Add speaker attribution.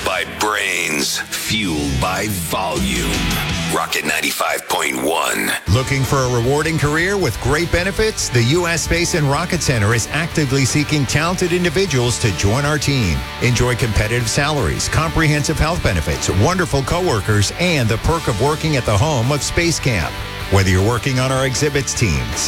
Speaker 1: by brains, fueled by volume. Rocket 95.1.
Speaker 2: Looking for a rewarding career with great benefits? The U.S. Space and Rocket Center is actively seeking talented individuals to join our team. Enjoy competitive salaries, comprehensive health benefits, wonderful coworkers, and the perk of working at the home of Space Camp. Whether you're working on our exhibits team,